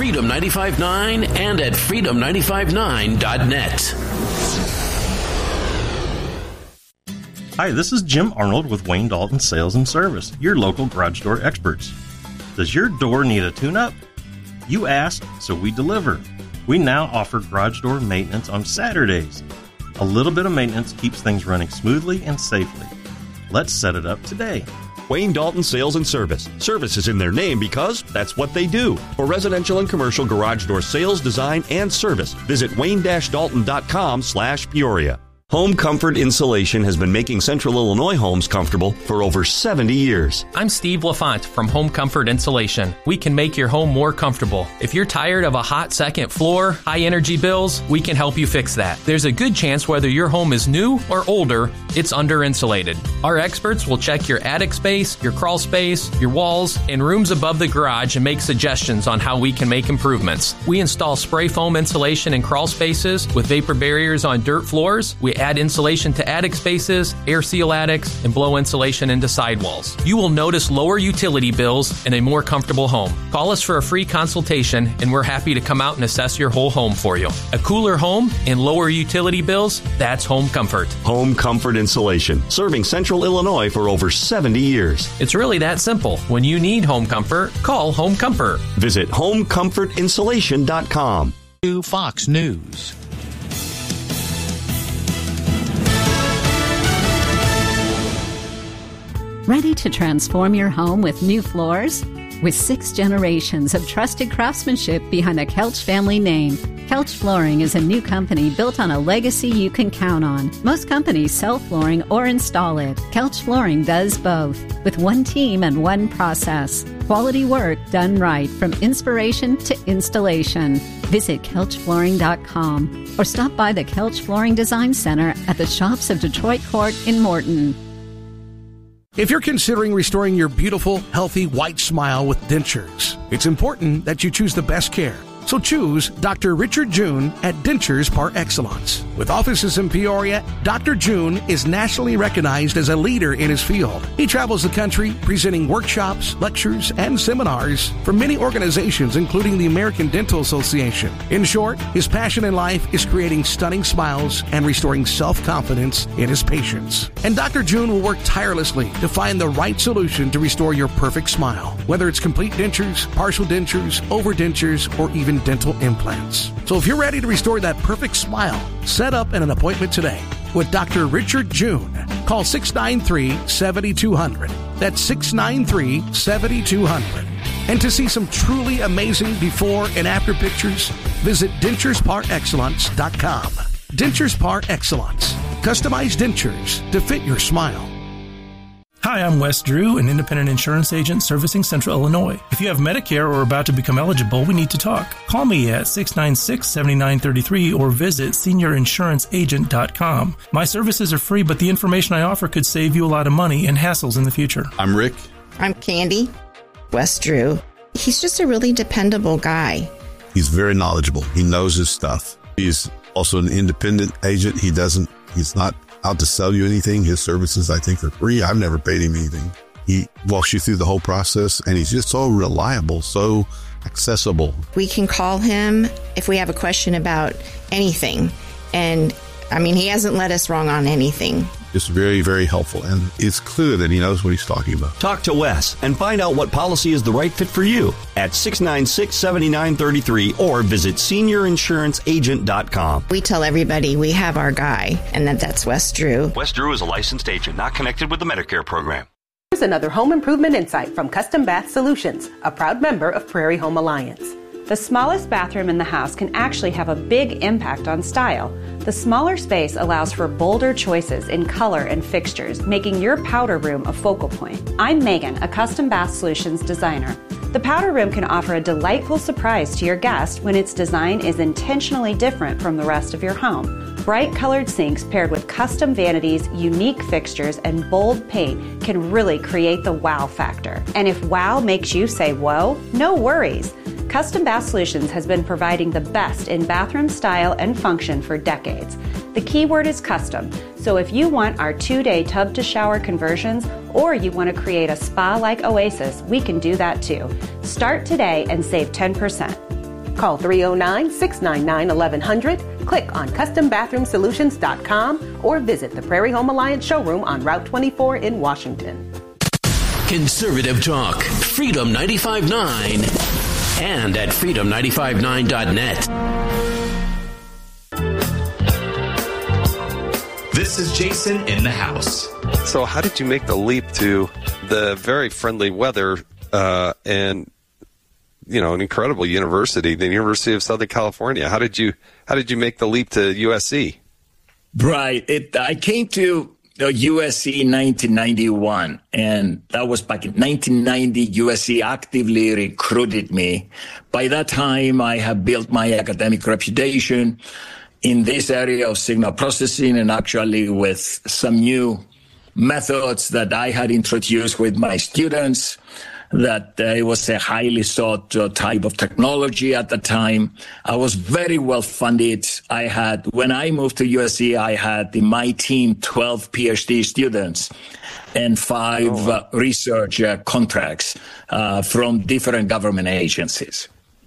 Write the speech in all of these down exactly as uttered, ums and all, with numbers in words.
Freedom ninety-five point nine and at freedom nine five nine dot net. Hi, this is Jim Arnold with Wayne Dalton Sales and Service, your local garage door experts. Does your door need a tune-up? You asked, so we deliver. We now offer garage door maintenance on Saturdays. A little bit of maintenance keeps things running smoothly and safely. Let's set it up today. Wayne Dalton Sales and Service. Service is in their name because that's what they do. For residential and commercial garage door sales, design, and service, visit wayne dash dalton dot com slash Peoria. Home Comfort Insulation has been making Central Illinois homes comfortable for over seventy years. I'm Steve LaFont from Home Comfort Insulation. We can make your home more comfortable. If you're tired of a hot second floor, high energy bills, we can help you fix that. There's a good chance whether your home is new or older, it's under insulated. Our experts will check your attic space, your crawl space, your walls, and rooms above the garage and make suggestions on how we can make improvements. We install spray foam insulation in crawl spaces with vapor barriers on dirt floors. We add insulation to attic spaces, air seal attics, and blow insulation into sidewalls. You will notice lower utility bills and a more comfortable home. Call us for a free consultation, and we're happy to come out and assess your whole home for you. A cooler home and lower utility bills, that's Home Comfort. Home Comfort Insulation, serving Central Illinois for over seventy years. It's really that simple. When you need home comfort, call Home Comfort. Visit home comfort insulation dot com. Fox News. Ready to transform your home with new floors? With six generations of trusted craftsmanship behind the Kelch family name, Kelch Flooring is a new company built on a legacy you can count on. Most companies sell flooring or install it. Kelch Flooring does both, with one team and one process. Quality work done right from inspiration to installation. Visit kelch flooring dot com or stop by the Kelch Flooring Design Center at the Shops of Detroit Court in Morton. If you're considering restoring your beautiful, healthy, white smile with dentures, it's important that you choose the best care. So choose Doctor Richard June at Dentures Par Excellence. With offices in Peoria, Doctor June is nationally recognized as a leader in his field. He travels the country presenting workshops, lectures, and seminars for many organizations, including the American Dental Association. In short, his passion in life is creating stunning smiles and restoring self-confidence in his patients. And Doctor June will work tirelessly to find the right solution to restore your perfect smile, whether it's complete dentures, partial dentures, overdentures, or even dental implants. So if you're ready to restore that perfect smile, set up an appointment today with Doctor Richard June. Call six nine three, seven two zero zero. That's six nine three, seven two zero zero. And to see some truly amazing before and after pictures, visit dentures par excellence dot com. Dentures Par Excellence. Customized dentures to fit your smile. Hi, I'm Wes Drew, an independent insurance agent servicing Central Illinois. If you have Medicare or are about to become eligible, we need to talk. Call me at six nine six, seven nine three three or visit senior insurance agent dot com. My services are free, but the information I offer could save you a lot of money and hassles in the future. I'm Rick. I'm Candy. Wes Drew. He's just a really dependable guy. He's very knowledgeable. He knows his stuff. He's also an independent agent. He doesn't, he's not out to sell you anything. His services, I think, are free. I've never paid him anything. He walks you through the whole process, and he's just so reliable, so accessible. We can call him if we have a question about anything. And, I mean, he hasn't led us wrong on anything. Just very, very helpful, and it's clear that he knows what he's talking about. Talk to Wes and find out what policy is the right fit for you at six nine six, seven nine three three or visit senior insurance agent dot com. We tell everybody we have our guy, and that that's Wes Drew. Wes Drew is a licensed agent, not connected with the Medicare program. Here's another home improvement insight from Custom Bath Solutions, a proud member of Prairie Home Alliance. The smallest bathroom in the house can actually have a big impact on style. The smaller space allows for bolder choices in color and fixtures, making your powder room a focal point. I'm Megan, a Custom Bath Solutions designer. The powder room can offer a delightful surprise to your guest when its design is intentionally different from the rest of your home. Bright colored sinks paired with custom vanities, unique fixtures, and bold paint can really create the wow factor. And if wow makes you say whoa, no worries. Custom Bath Solutions has been providing the best in bathroom style and function for decades. The key word is custom, so if you want our two-day tub-to-shower conversions or you want to create a spa-like oasis, we can do that too. Start today and save ten percent. Call three oh nine, six nine nine, eleven hundred, click on custom bathroom solutions dot com, or visit the Prairie Home Alliance showroom on Route twenty-four in Washington. Conservative talk, Freedom ninety-five point nine, and at freedom nine five nine dot net. This is Jason in the house. So how did you make the leap to the very friendly weather uh, and, you know, an incredible university, the University of Southern California? How did you how did you make the leap to U S C? Right. It, I came to U S C in nineteen ninety-one, and that was back in nineteen ninety. U S C actively recruited me. By that time, I had built my academic reputation in this area of signal processing, and actually with some new methods that I had introduced with my students, that uh, it was a highly sought uh, type of technology at the time. I was very well funded. I had, when I moved to U S C, I had in my team twelve PhD students and five oh, wow. uh, research uh, contracts uh, from different government agencies.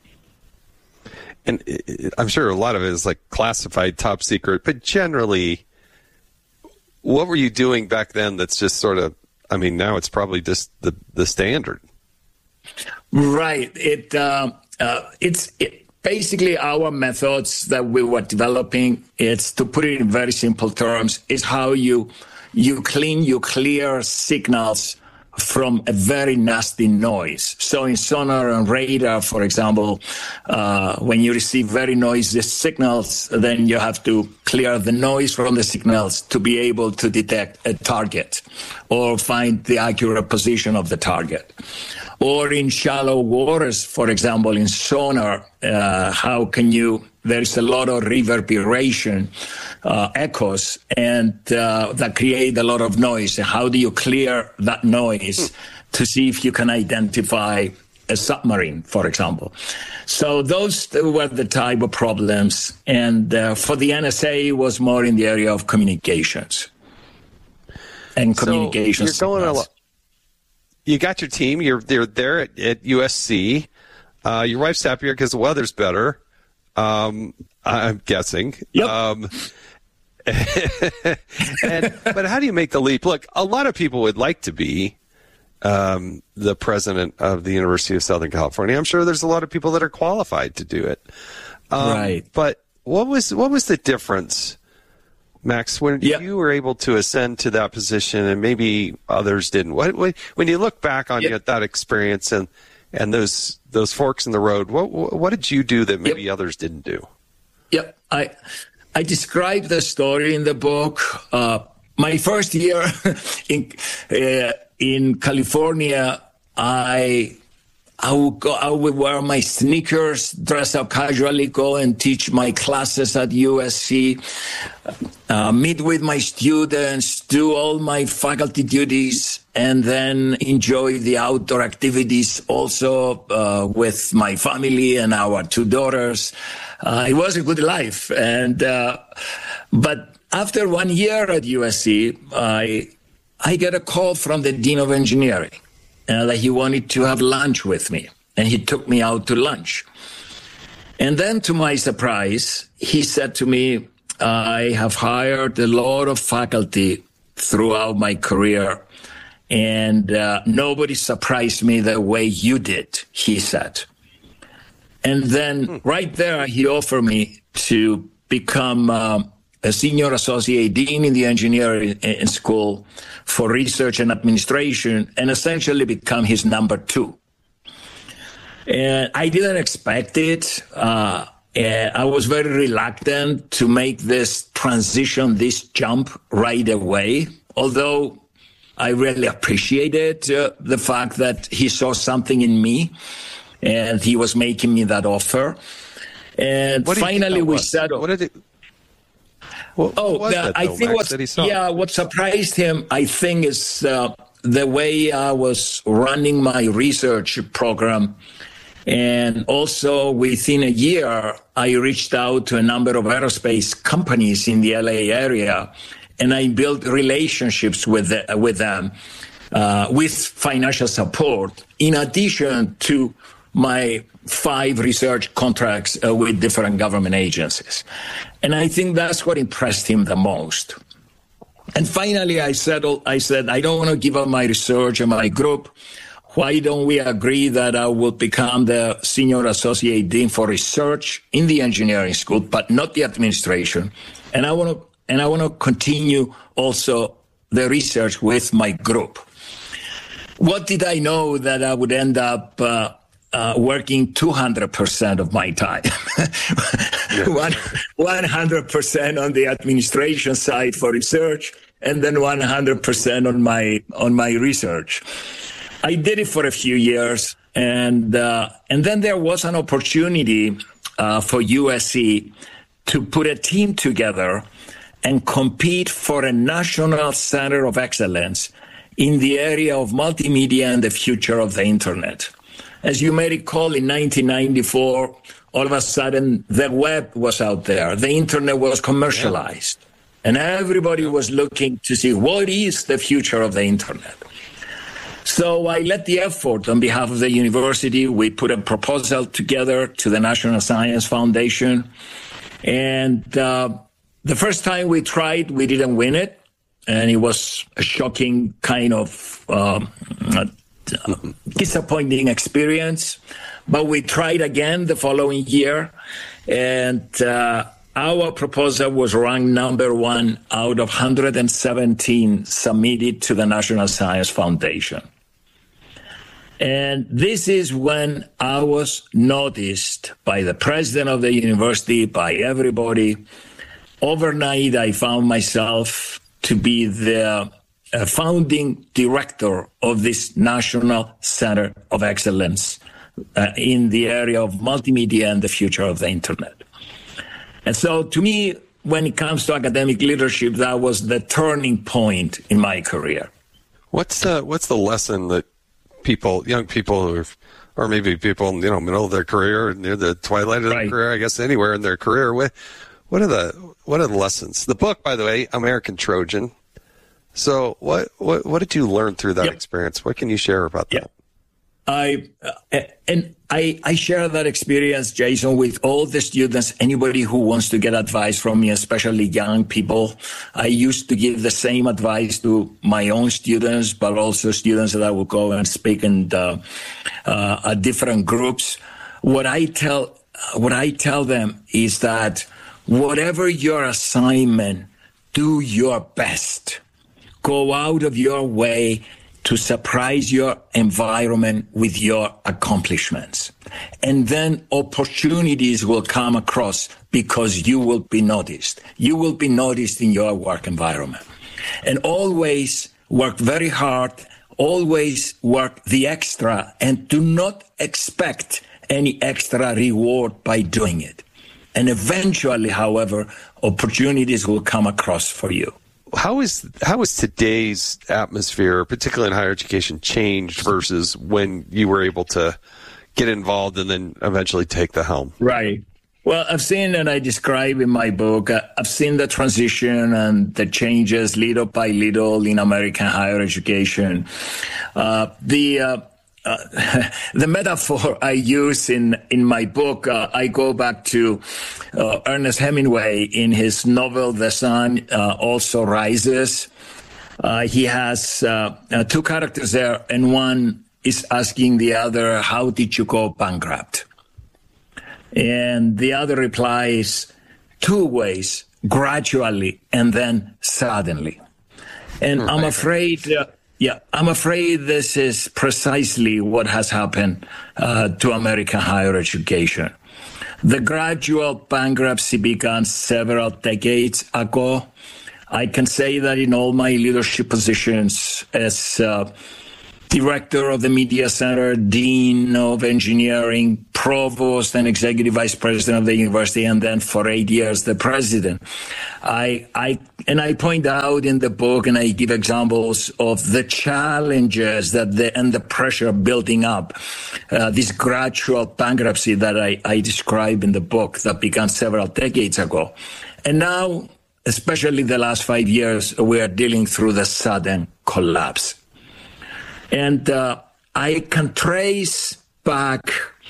And I'm sure a lot of it is like classified, top secret, but generally, what were you doing back then that's just sort of, I mean, now it's probably just the, the standard. Right. It uh, uh, It's it, basically our methods that we were developing. It's, to put it in very simple terms, is how you you clean, you clear signals from a very nasty noise. So in sonar and radar, for example, uh, when you receive very noisy signals, then you have to clear the noise from the signals to be able to detect a target or find the accurate position of the target. Or in shallow waters, for example, in sonar, uh, how can you, there's a lot of reverberation, uh, echoes, and uh, that create a lot of noise. How do you clear that noise to see if you can identify a submarine, for example? So those were the type of problems. And uh, for the N S A, it was more in the area of communications. And communications. So you're going a lot. You got your team. You're they're there at, at U S C. Uh, your wife's happier because the weather's better. Um, I'm guessing. Yep. Um, and, but how do you make the leap? Look, a lot of people would like to be um, the president of the University of Southern California. I'm sure there's a lot of people that are qualified to do it. Um, right. But what was what was the difference, Max, when yep. you were able to ascend to that position and maybe others didn't? What, what when you look back on yep. that experience and and those those forks in the road, what what did you do that maybe yep. others didn't do? Yep, I I described the story in the book. Uh, my first year in uh, in California, I. I would go, I would wear my sneakers, dress up casually, go and teach my classes at U S C, uh, meet with my students, do all my faculty duties, and then enjoy the outdoor activities also uh, with my family and our two daughters. Uh, it was a good life. And uh, but after one year at U S C, I I get a call from the Dean of Engineering. Uh, that he wanted to have lunch with me, and he took me out to lunch. And then, to my surprise, he said to me, I have hired a lot of faculty throughout my career, and uh, nobody surprised me the way you did, he said. And then, hmm. right there, he offered me to become uh, a senior associate dean in the engineering school for research and administration, and essentially become his number two. And I didn't expect it. Uh, and I was very reluctant to make this transition, this jump right away, although I really appreciated uh, the fact that he saw something in me and he was making me that offer. And finally we settled. What did it? What, oh, what the, I though, think what yeah, what surprised him, I think, is uh, the way I was running my research program. And also within a year, I reached out to a number of aerospace companies in the L A area, and I built relationships with the, with them, uh, with financial support, in addition to my five research contracts uh, with different government agencies. And I think that's what impressed him the most. And finally, I settled, I said, I don't want to give up my research and my group. Why don't we agree that I will become the senior associate dean for research in the engineering school, but not the administration? And I want to, and I want to continue also the research with my group. What did I know that I would end up uh, uh, working two hundred percent of my time, One, one hundred percent on the administration side for research, and then one hundred percent on my on my research. I did it for a few years, and uh, and then there was an opportunity uh, for U S C to put a team together and compete for a national center of excellence in the area of multimedia and the future of the internet. As you may recall, in nineteen ninety-four, all of a sudden, the web was out there. The internet was commercialized. And everybody was looking to see what is the future of the internet. So I led the effort on behalf of the university. We put a proposal together to the National Science Foundation. And uh, the first time we tried, we didn't win it. And it was a shocking kind of um, disappointing experience. But we tried again the following year. And uh, our proposal was ranked number one out of one hundred seventeen submitted to the National Science Foundation. And this is when I was noticed by the president of the university, by everybody. Overnight, I found myself to be the uh, founding director of this National Center of Excellence uh, in the area of multimedia and the future of the internet. And so to me, when it comes to academic leadership, that was the turning point in my career. What's the, what's the lesson that people, young people, who are, or maybe people in, you know, middle of their career, near the twilight of their right. career, I guess anywhere in their career, what, what are the, what are the lessons? The book, by the way, American Trojan. So what, what, what did you learn through that yep. experience? What can you share about yep. that? I, uh, and I, I share that experience, Jason, with all the students, anybody who wants to get advice from me, especially young people. I used to give the same advice to my own students, but also students that I would go and speak in the, uh, at different groups. What I tell, what I tell them is that whatever your assignment, do your best. Go out of your way to surprise your environment with your accomplishments. And then opportunities will come across because you will be noticed. You will be noticed in your work environment. And always work very hard, always work the extra, and do not expect any extra reward by doing it. And eventually, however, opportunities will come across for you. How is how is today's atmosphere, particularly in higher education, changed versus when you were able to get involved and then eventually take the helm? Right. Well, I've seen, and I describe in my book, uh, I've seen the transition and the changes little by little in American higher education. Uh, the uh, Uh, the metaphor I use in, in my book, uh, I go back to uh, Ernest Hemingway in his novel, The Sun uh, Also Rises. Uh, he has uh, uh, two characters there, and one is asking the other, how did you go bankrupt? And the other replies, two ways, gradually and then suddenly. And right. I'm afraid... Uh, Yeah, I'm afraid this is precisely what has happened uh, to American higher education. The gradual bankruptcy began several decades ago. I can say that in all my leadership positions as uh, director of the Media Center, dean of engineering, provost and executive vice president of the university, and then for eight years, the president. I, I, and I point out in the book, and I give examples of the challenges that the, and the pressure building up, uh, this gradual bankruptcy that I, I describe in the book that began several decades ago. And now, especially the last five years, we are dealing through the sudden collapse. And uh, I can trace back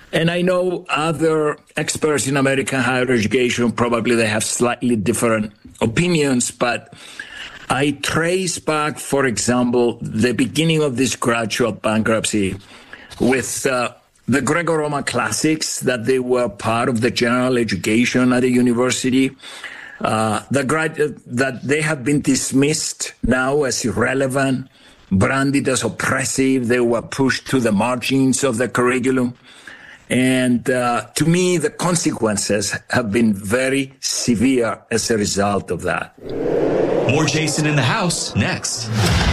And I know other experts in American higher education, probably they have slightly different opinions, but I trace back, for example, the beginning of this gradual bankruptcy with uh, the Greco-Roman classics, that they were part of the general education at the university, uh, the grad- that they have been dismissed now as irrelevant, branded as oppressive. They were pushed to the margins of the curriculum. And uh, to me, the consequences have been very severe as a result of that. More Jason in the House next.